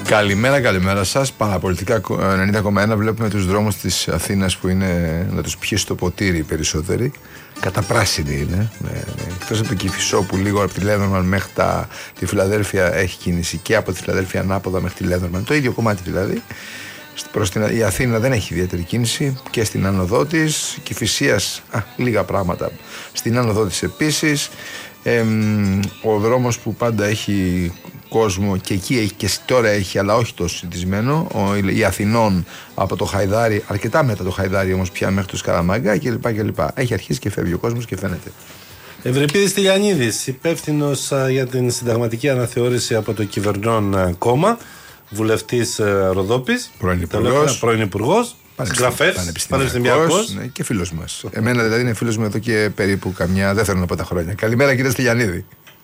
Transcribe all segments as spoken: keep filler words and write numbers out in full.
Καλημέρα, καλημέρα σας. Παραπολιτικά ενενήντα κόμμα ένα. Βλέπουμε τους δρόμους της Αθήνας που είναι να τους πιει στο ποτήρι οι περισσότεροι. Καταπράσινοι είναι. Ναι, ναι. Εκτός από το Κηφισό που λίγο από τη Λέδερμαν μέχρι τα... τη Φιλαδέλφια έχει κίνηση και από τη Φιλαδέλφια ανάποδα μέχρι τη Λέδερμαν. Το ίδιο κομμάτι δηλαδή. Προς την... Η Αθήνα δεν έχει ιδιαίτερη κίνηση και στην άνοδό της. Κηφισίας α, λίγα πράγματα. Στην άνοδό της επίσης. Ε, ο δρόμος που πάντα έχει κόσμο και εκεί έχει και τώρα έχει, αλλά όχι τόσο συντισμένο, ο, η Αθηνών από το Χαϊδάρι, αρκετά μετά το Χαϊδάρι όμως πια μέχρι το Σκαραμάγκα κλπ. κλπ. Έχει αρχίσει και φεύγει ο κόσμος και φαίνεται. Ευρυπίδης Τηλιανίδης, υπεύθυνος α, για την συνταγματική αναθεώρηση από το κυβερνών κόμμα, βουλευτής α, Ροδόπης, πρώην υπουργός, πρώην υπουργός, συγγραφέας, πανεπιστημιακός, ναι, και φίλος μας. Εμένα δηλαδή είναι φίλος μου εδώ και περίπου καμιά, δεν θέλω να πω τα χρόνια. Καλημέρα κύριε Τηλιανίδη.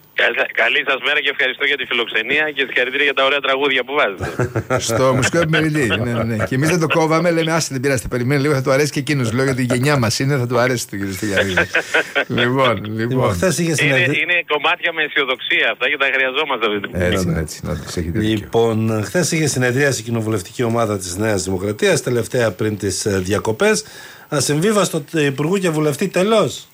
Καλή σας μέρα και ευχαριστώ για τη φιλοξενία και συγχαρητήρια για τα ωραία τραγούδια που βάζετε. Στο μουσικό επιμερητή. Ναι, ναι. Και εμείς δεν το κόβαμε, λέμε άσε δεν πειράζει, περιμένει λίγο, θα του αρέσει και εκείνος. Λέω γιατί η γενιά μας είναι, θα του αρέσει το κύριο Στυλιανίδη. Λοιπόν, λοιπόν. Είναι, είναι κομμάτια με αισιοδοξία αυτά και τα χρειαζόμαστε αυτή την στιγμή. Έτσι, έτσι, έτσι. Λοιπόν, χθες είχε συνεδρίαση η κοινοβουλευτική ομάδα της Νέας Δημοκρατίας, τελευταία πριν τις διακοπές. Ασυμβίβαστο υπουργού και βουλευτή τέλος.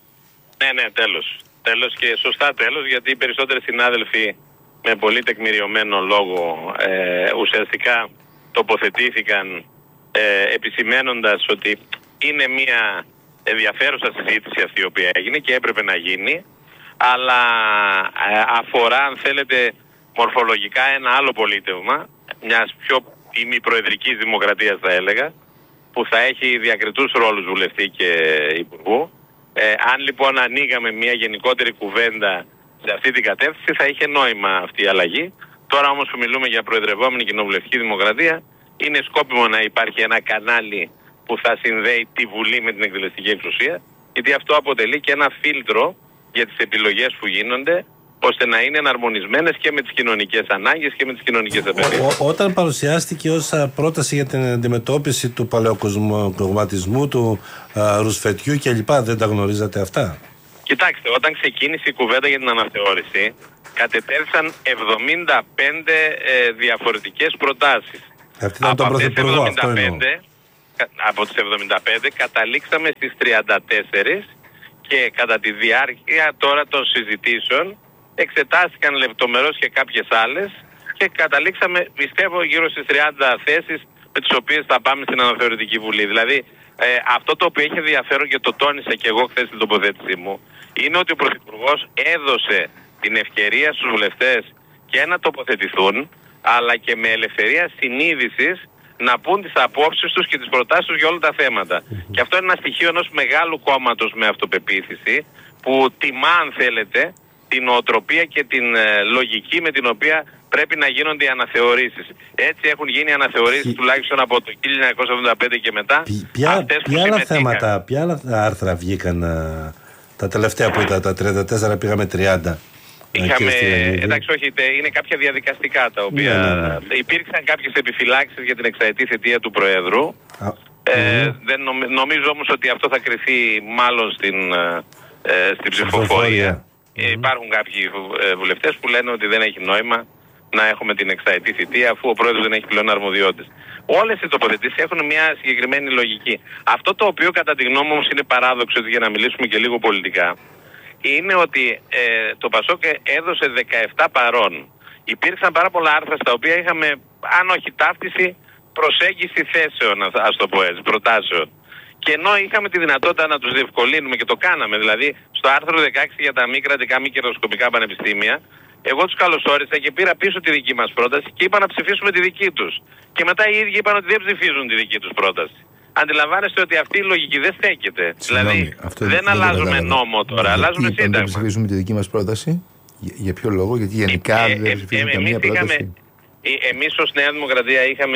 Ναι, ναι, τέλος. Τέλος και σωστά τέλος, γιατί οι περισσότεροι συνάδελφοι με πολύ τεκμηριωμένο λόγο ε, ουσιαστικά τοποθετήθηκαν ε, επισημένοντας ότι είναι μια ενδιαφέρουσα συζήτηση αυτή η οποία έγινε και έπρεπε να γίνει, αλλά ε, αφορά αν θέλετε μορφολογικά ένα άλλο πολίτευμα μιας πιο ημιπροεδρικής δημοκρατίας θα έλεγα, που θα έχει διακριτούς ρόλους βουλευτή και υπουργού. Ε, αν λοιπόν ανοίγαμε μια γενικότερη κουβέντα σε αυτή την κατεύθυνση θα είχε νόημα αυτή η αλλαγή. Τώρα όμως που μιλούμε για προεδρευόμενη κοινοβουλευτική δημοκρατία, είναι σκόπιμο να υπάρχει ένα κανάλι που θα συνδέει τη Βουλή με την εκτελεστική εξουσία, γιατί αυτό αποτελεί και ένα φίλτρο για τις επιλογές που γίνονται, ώστε να είναι εναρμονισμένες και με τις κοινωνικές ανάγκες και με τις κοινωνικές απαιτήσεις. Όταν παρουσιάστηκε ως πρόταση για την αντιμετώπιση του παλαιοκοσματισμού, του α, ρουσφετιού κλπ, δεν τα γνωρίζατε αυτά? Κοιτάξτε, όταν ξεκίνησε η κουβέντα για την αναθεώρηση, κατετέθησαν εβδομήντα πέντε ε, διαφορετικές προτάσεις. Από, από, τις εβδομήντα πέντε, από τις εβδομήντα πέντε καταλήξαμε στις τριάντα τέσσερις και κατά τη διάρκεια τώρα των συζητήσεων εξετάστηκαν λεπτομερώς και κάποιες άλλες και καταλήξαμε, πιστεύω, γύρω στις τριάντα θέσεις με τις οποίες θα πάμε στην αναθεωρητική βουλή. Δηλαδή, ε, αυτό το οποίο έχει ενδιαφέρον και το τόνισα και εγώ χθες στην τοποθέτησή μου, είναι ότι ο Πρωθυπουργός έδωσε την ευκαιρία στους βουλευτές και να τοποθετηθούν, αλλά και με ελευθερία συνείδησης να πούν τις απόψεις τους και τις προτάσεις τους για όλα τα θέματα. Mm-hmm. Και αυτό είναι ένα στοιχείο ενός μεγάλου κόμματος με αυτοπεποίθηση, που τιμά, αν θέλετε, την νοοτροπία και την ε, λογική με την οποία πρέπει να γίνονται οι αναθεωρήσεις. Έτσι έχουν γίνει αναθεωρήσεις Ποι... τουλάχιστον από το χίλια εννιακόσια εβδομήντα πέντε και μετά. Ποια, ποια άλλα θέματα, ποια άλλα άρθρα βγήκαν α, τα τελευταία που ήταν, τα τριάντα τέσσερα πήγαμε τριάντα. Είχαμε, εντάξει, όχι, είναι κάποια διαδικαστικά τα οποία ναι, ναι, ναι. υπήρξαν κάποιες επιφυλάξεις για την εξαετή θητεία του Προέδρου. Α, ε, mm. δεν νομι, νομίζω όμως ότι αυτό θα κριθεί μάλλον στην, ε, στην ψηφοφορία. Mm. Υπάρχουν κάποιοι βουλευτές που λένε ότι δεν έχει νόημα να έχουμε την εξαετή θητεία αφού ο Πρόεδρος δεν έχει πλέον αρμοδιότητες. Όλες οι τοποθετήσεις έχουν μια συγκεκριμένη λογική. Αυτό το οποίο κατά τη γνώμη μου είναι παράδοξο, για να μιλήσουμε και λίγο πολιτικά, είναι ότι ε, το ΠΑΣΟΚ έδωσε δεκαεπτά παρών. Υπήρξαν πάρα πολλά άρθρα στα οποία είχαμε, αν όχι ταύτιση, προσέγγιση θέσεων, ας το πω έτσι, προτάσεων. Και ενώ είχαμε τη δυνατότητα να τους διευκολύνουμε και το κάναμε, δηλαδή στο άρθρο δεκαέξι για τα μη κρατικά μη κερδοσκοπικά πανεπιστήμια, εγώ τους καλωσόρισα και πήρα πίσω τη δική μας πρόταση και είπα να ψηφίσουμε τη δική τους. Και μετά οι ίδιοι είπαν ότι δεν ψηφίζουν τη δική τους πρόταση. Αντιλαμβάνεστε ότι αυτή η λογική δεν στέκεται. Συγγνώμη, δηλαδή δεν, δεν αλλάζουμε δεν νόμο τώρα, γιατί αλλάζουμε σύνταγμα. Δεν ψηφίζουμε τη δική μας πρόταση. Για, για ποιο λόγο? Γιατί γενικά ε, δεν ψηφίζουμε ε, ε, καμία εμείς πρόταση. Είχαμε, ε, εμείς ως Νέα Δημοκρατία είχαμε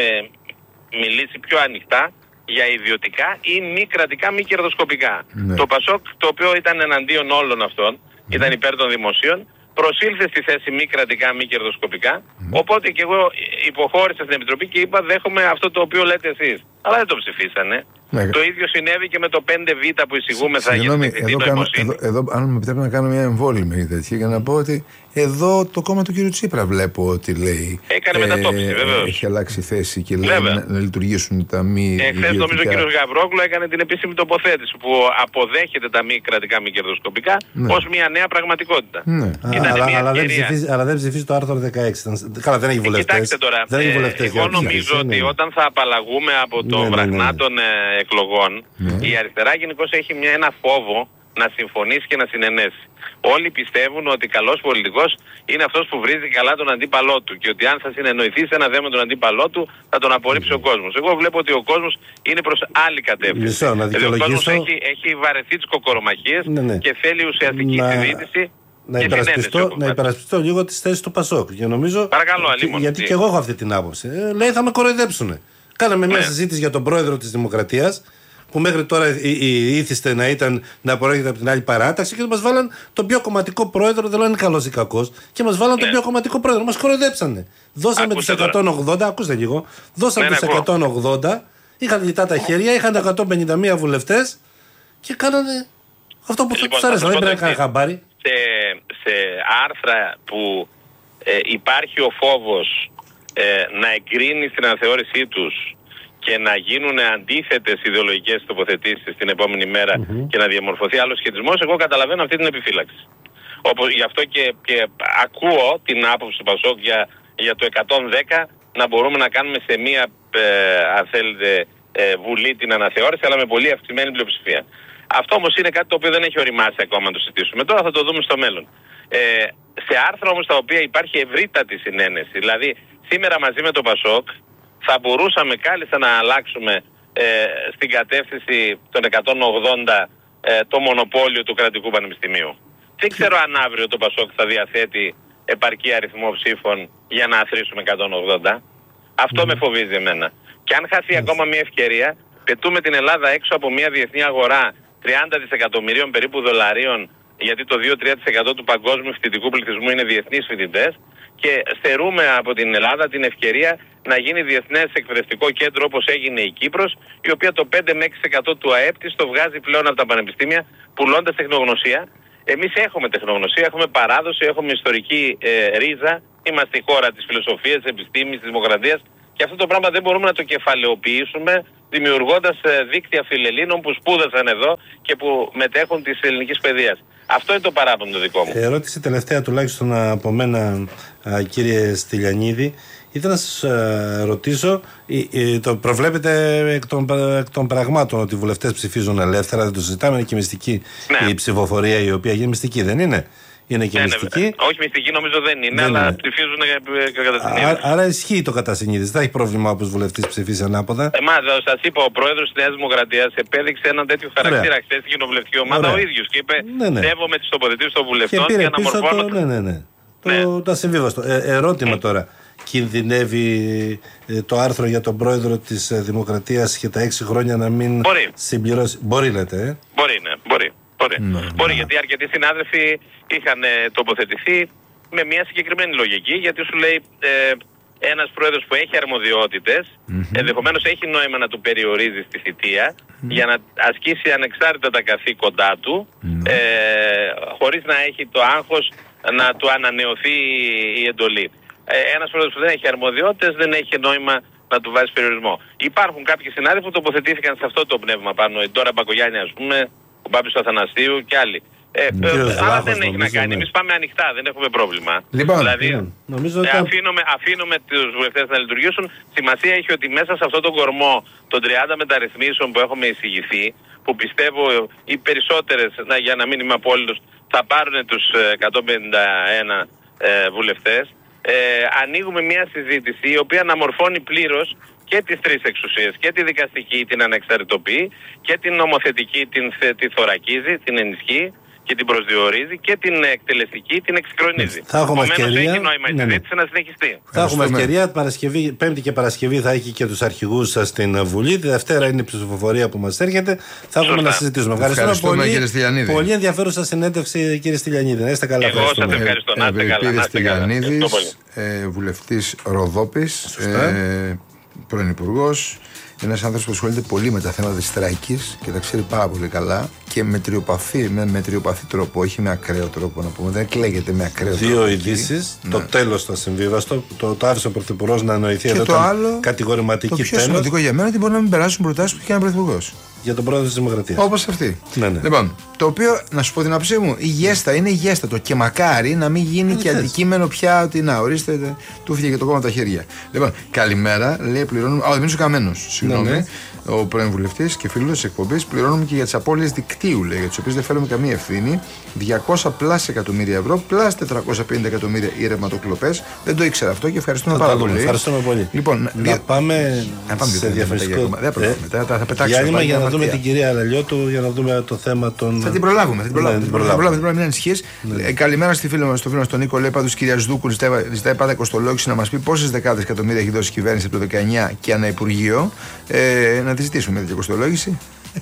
μιλήσει πιο ανοιχτά για ιδιωτικά ή μη κρατικά μη κερδοσκοπικά. Ναι. Το ΠΑΣΟΚ, το οποίο ήταν εναντίον όλων αυτών, mm. ήταν υπέρ των δημοσίων, προσήλθε στη θέση μη κρατικά μη κερδοσκοπικά, mm. οπότε και εγώ υποχώρησα στην Επιτροπή και είπα δέχομαι αυτό το οποίο λέτε εσείς. Αλλά δεν το ψηφίσανε. Ναι. Το ίδιο συνέβη και με το πέντε β που εισηγούμεθα για την εδώ, κάνω, εδώ, εδώ, αν με επιτρέπει να κάνω μια εμβόλυμη τέτοια για να πω ότι εδώ το κόμμα του κ. Τσίπρα βλέπω ότι λέει. Έκανε ε, μετατόπιση, βεβαίως. Έχει αλλάξει θέση και λέει να, να λειτουργήσουν τα μη. Εχθές νομίζω ο κ. Γαβρόγλου έκανε την επίσημη τοποθέτηση που αποδέχεται τα μη κρατικά μη κερδοσκοπικά ναι. ως μια νέα πραγματικότητα. Ναι. Α, αλλά, αλλά, δεν ψηφίζει, αλλά δεν ψηφίζει το άρθρο δεκαέξι. Καλά, δεν έχει βουλευτές. Κοιτάξτε τώρα, δεν έχει ε, βουλευτές εγώ νομίζω ότι όταν θα απαλλαγούμε από το βραγμά των εκλογών, η αριστερά γενικώς έχει μια, ένα φόβο να συμφωνήσει και να συνενέσει. Όλοι πιστεύουν ότι καλός πολιτικός είναι αυτός που βρίζει καλά τον αντίπαλό του και ότι αν θα συνεννοηθεί σε ένα θέμα με τον αντίπαλό του θα τον απορρίψει ο κόσμος. Εγώ βλέπω ότι ο κόσμος είναι προς άλλη κατεύθυνση. Μισό, να δηλαδή, ο κόσμος έχει, έχει βαρεθεί τις κοκορομαχίες ναι, ναι. και θέλει ουσιαστική να... συζήτηση. Να υπερασπιστώ, να υπερασπιστώ λίγο τις θέσεις του Πασόκ. Και νομίζω, Παρακαλώ, αλίμον, γιατί και εγώ έχω αυτή την άποψη. Ε, λέει θα με κοροϊδέψουνε. Κάναμε μια ναι. συζήτηση για τον πρόεδρο της Δημοκρατίας που μέχρι τώρα ήθιστε να ήταν να προέρχεται από την άλλη παράταξη και μας βάλαν τον πιο κομματικό πρόεδρο, δεν είναι καλός ή κακός, και μας βάλαν ναι. τον πιο κομματικό πρόεδρο. Μας κοροϊδέψανε. Δώσαμε ακούστε τους εκατόν ογδόντα, τώρα. ακούστε λίγο, δώσαμε ναι, τους εκατόν ογδόντα, είχαν λιτά τα χέρια, είχαν εκατόν πενήντα μία βουλευτές και κάνανε αυτό που λοιπόν, τους άρεσε. Δεν πρέπει να κάνει χαμπάρι. Σε, σε άρθρα που ε, υπάρχει ο φόβος ε, να εγκρίνει στην αναθεώρησή τους και να γίνουν αντίθετες ιδεολογικές τοποθετήσεις την επόμενη μέρα mm-hmm. και να διαμορφωθεί άλλος σχετισμός, εγώ καταλαβαίνω αυτή την επιφύλαξη. Όπως, γι' αυτό και, και ακούω την άποψη του Πασόκ για, για το εκατόν δέκα να μπορούμε να κάνουμε σε μία ε, αν θέλετε, ε, βουλή την αναθεώρηση, αλλά με πολύ αυξημένη πλειοψηφία. Αυτό όμως είναι κάτι το οποίο δεν έχει οριμάσει ακόμα να το συζητήσουμε. Τώρα θα το δούμε στο μέλλον. Ε, σε άρθρα όμως τα οποία υπάρχει ευρύτατη συνένεση, δηλαδή σήμερα μαζί με το Πασόκ θα μπορούσαμε κάλλιστα να αλλάξουμε ε, στην κατεύθυνση των εκατόν ογδόντα ε, το μονοπόλιο του κρατικού πανεπιστημίου. Δεν ξέρω αν αύριο το Πασόκ θα διαθέτει επαρκή αριθμό ψήφων για να αθροίσουμε εκατόν ογδόντα. Αυτό mm. με φοβίζει εμένα. Και αν χαθεί mm. ακόμα μια ευκαιρία, πετούμε την Ελλάδα έξω από μια διεθνή αγορά τριάντα δισεκατομμυρίων περίπου δολαρίων, γιατί το δύο με τρία τοις εκατό του παγκόσμιου φοιτητικού πληθυσμού είναι διεθνείς φοιτητές, και στερούμε από την Ελλάδα την ευκαιρία να γίνει διεθνές εκπαιδευτικό κέντρο όπως έγινε η Κύπρος, η οποία το πέντε με έξι τοις εκατό του ΑΕΠ της το βγάζει πλέον από τα πανεπιστήμια πουλώντας τεχνογνωσία. Εμείς έχουμε τεχνογνωσία, έχουμε παράδοση, έχουμε ιστορική ε, ρίζα, είμαστε η χώρα της φιλοσοφίας, της επιστήμης, της δημοκρατίας, και αυτό το πράγμα δεν μπορούμε να το κεφαλαιοποιήσουμε δημιουργώντας ε, δίκτυα φιλελλήνων που σπούδασαν εδώ και που μετέχουν της ελληνικής παιδείας. Αυτό είναι το παράπονο το δικό μου. Ερώτηση τελευταία τουλάχιστον από μένα, κύριε Στυλιανίδη. Ήθελα να σας ρωτήσω, το προβλέπετε εκ των, εκ των πραγμάτων ότι οι βουλευτές ψηφίζουν ελεύθερα, δεν το συζητάμε, είναι και μυστική ναι. η ψηφοφορία, η οποία γίνει μυστική, δεν είναι? Είναι και ναι, μυστική. Ναι, όχι μυστική νομίζω δεν είναι, δεν αλλά είναι. Ψηφίζουν κατά συνείδηση. Άρα ισχύει το κατά συνείδηση. Δεν έχει πρόβλημα όπως βουλευτής ψηφίσει ανάποδα. Ε, μα, σας είπα, ο πρόεδρος της Νέας Δημοκρατίας επέδειξε έναν τέτοιο χαρακτήρα χθες στην κοινοβουλευτική ομάδα ο ίδιος και είπε ναι, ναι. σέβομαι τις τοποθετήσεις των βουλευτών και για να μορφώνω. Το, ναι, ναι, ναι. ναι. Το, το ασυμβίβαστο. Ε, ερώτημα τώρα. Κινδυνεύει ε, το άρθρο για τον πρόεδρο της ε, Δημοκρατίας και τα έξι χρόνια να μην μπορεί. συμπληρώσει? Μπορεί, λέτε. Ε? Μπορεί, ναι, μπορεί. Μπορεί, ναι, μπορεί ναι. γιατί αρκετοί συνάδελφοι είχαν ε, τοποθετηθεί με μια συγκεκριμένη λογική, γιατί σου λέει ε, ένας πρόεδρος που έχει αρμοδιότητες, mm-hmm. ενδεχομένως έχει νόημα να του περιορίζει στη θητεία mm-hmm. για να ασκήσει ανεξάρτητα τα καθήκοντά του, mm-hmm. ε, χωρίς να έχει το άγχος να του ανανεωθεί η εντολή. Ε, ένας πρόεδρος που δεν έχει αρμοδιότητες δεν έχει νόημα να του βάζει περιορισμό. Υπάρχουν κάποιοι συνάδελφοι που τοποθετήθηκαν σε αυτό το πνεύμα πάνω, η Ντόρα Μπακογιάννη ας πούμε, ο Μπάμπης Αθανασίου και άλλοι. Ε, ε, αλλά δεν έχει να κάνει. Ναι. Εμείς πάμε ανοιχτά, δεν έχουμε πρόβλημα. Λοιπόν, δηλαδή, ναι. νομίζω ε, αφήνουμε, αφήνουμε τους βουλευτές να λειτουργήσουν. Σημασία έχει ότι μέσα σε αυτόν τον κορμό των τριάντα μεταρρυθμίσεων που έχουμε εισηγηθεί, που πιστεύω οι περισσότερες, να, για να μην είμαι απόλυτος, θα πάρουν τους εκατόν πενήντα ένα ε, βουλευτές. Ε, ανοίγουμε μια συζήτηση η οποία αναμορφώνει πλήρως και τις τρεις εξουσίες, και τη δικαστική την ανεξαρτητοποιεί και την νομοθετική την, τη θωρακίζει, την ενισχύει και την προσδιορίζει και την εκτελεστική την εξυγχρονίζει. Θα έχουμε ευκαιρία, έχει νόημα η ναι, συζήτηση ναι. να συνεχιστεί. Θα έχουμε ευκαιρία, Παρασκευή, Πέμπτη και Παρασκευή θα έχει και τους αρχηγούς σας στην Βουλή, τη Δευτέρα είναι η ψηφοφορία που μας έρχεται, θα έχουμε να συζητήσουμε. Ευχαριστούμε, Ευχαριστούμε πολύ, πολύ ενδιαφέρουσα συνέντευξη κύριε Στυλιανίδη. Να είστε καλά. Εγώ σας ευχαριστώ. Να είστε καλά. Στυλιανίδης, βουλευτής Ροδόπης. πρώην υπουργός. Ένας άνθρωπος που ασχολείται πολύ με τα θέματα της Στράκης και τα ξέρει πάρα πολύ καλά και μετριοπαθή, με μετριοπαθή τρόπο, όχι με ακραίο τρόπο να πούμε. Δεν εκλέγεται με ακραίο Δύο τρόπο. Δύο ειδήσεις. Ναι. Το τέλος το συμβίβαστο. Το, το άφησε ο Πρωθυπουργός να εννοηθεί εδώ. Το άλλο, κατηγορηματική το πιο τέλος. σημαντικό για μένα είναι ότι μπορεί να μην περάσουν προτάσεις που είχε ένα Πρωθυπουργός. Για τον πρόεδρο της Δημοκρατίας. Όπως αυτή. Ναι, ναι. Λοιπόν, το οποίο, να σου πω την άποψή μου, η γέστα είναι γέστατο και μακάρι να μην γίνει είναι και θες. Αντικείμενο πια ότι να ορίστε, του φύγε και το κόμμα τα χέρια. Λοιπόν, καλημέρα, λέει πληρώνουμε. Α, Δημήτρης Καμένος, συγγνώμη. Ναι, ναι. Ο πρώην βουλευτής και φίλος της εκπομπής, πληρώνουμε και για τις απώλειες δικτύου, λέει, για τις οποίες δεν φέρουμε καμία ευθύνη. διακόσια πλάς εκατομμύρια ευρώ, πλάς τετρακόσια πενήντα εκατομμύρια οι ρευματοκλοπές. Δεν το ήξερα αυτό και ευχαριστούμε πάρα πολύ. Ευχαριστούμε πολύ. Λοιπόν, να δια... πάμε, να πάμε σε διαφορετικό. Δεν προλάβουμε. Ε, θα, θα πετάξουμε. Διάλειμμα για να δούμε την κυρία Αλαλιώτου, για να δούμε το θέμα των. Θα την προλάβουμε. Θα την προλάβουμε. Ναι, θα προλάβουμε. Μην ανησυχείς. Ναι. Ε, καλημέρα στη φίλη μας, στο φίλο μας τον Νίκο. Λέει πάντως κυρία Σδούκου, ζητάει πάντα κοστολόγηση να μας πει πόσες δεκάδες εκατομμύρια έχει δώσει η κυβέρνηση από το δεκαεννιά και ανά Υπουργείο. Ε, να τη ζητήσουμε τέτοια κοστολόγηση.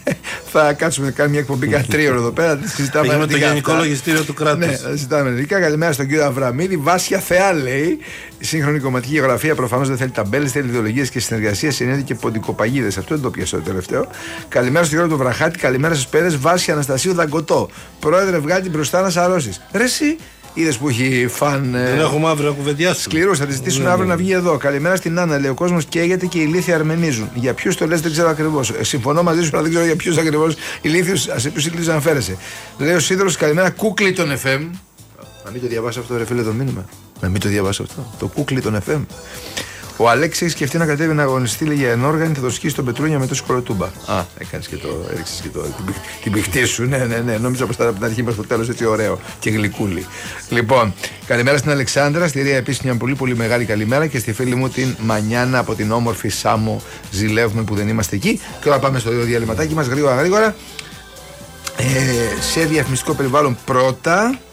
Θα κάτσουμε να κάνουμε μια εκπομπή κάθε τρίωρο εδώ πέρα. Έχουμε το Γενικό Λογιστήριο του κράτους. Ναι, θα συζητάμε ελληνικά. Καλημέρα στον κύριο Αβραμίδη. Βάσια Θεά, λέει. Η σύγχρονη κομματική γεωγραφία προφανώς δεν θέλει ταμπέλες, θέλει ιδεολογίες και συνεργασία, συνέδεια και ποντικοπαγίδες. Αυτό δεν το πιάσα το τελευταίο. Καλημέρα στον κύριο του Βραχάτη. Καλημέρα στους παιδες. Βάσια Αναστασίου Δαγκωτό. Πρόεδρε, βγάλει την μπροστά να σαρώσεις. Ρε εσύ. Είδες που έχει φαν. Δεν έχουμε αύριο να κουβεντιάσουμε. Σκληρούς, θα τη ζητήσουμε αύριο να βγει εδώ. Καλημέρα στην Άννα. Λέει ο κόσμος καίγεται και οι ηλίθιοι αρμενίζουν. Για ποιους το λες δεν ξέρω ακριβώς. Ε, συμφωνώ μαζί σου, αλλά δεν ξέρω για ποιους ακριβώς ηλίθιους. Α ποιους ηλίθιους αναφέρεσαι. Λέει ο Σίδωρος, καλημέρα, κούκλι τον εφ εμ. Να μην το διαβάσω αυτό, ρε φίλε, το μήνυμα. Να μην το διαβάσω αυτό. Το κούκλι τον εφ εμ. Ο Αλέξης έχει σκεφτεί να κατέβει να αγωνιστεί για ενόργανη, θα το σκίσει τον Πετρούνια με το σκολοτούμπα. Α, έκανες και το, έριξες και το, την, την πηχτή σου. Ναι, ναι, ναι. Νόμιζα πως ήταν από την αρχή μέχρι το τέλος έτσι ωραίο και γλυκούλη. Λοιπόν, καλημέρα στην Αλεξάνδρα, στη Ρία επίσης μια πολύ πολύ μεγάλη καλημέρα και στη φίλη μου την Μανιάνα από την όμορφη Σάμο. Ζηλεύουμε που δεν είμαστε εκεί. Και τώρα πάμε στο διαλυματάκι μας γρήγορα γρήγορα. Ε, σε διαφημιστικό περιβάλλον πρώτα.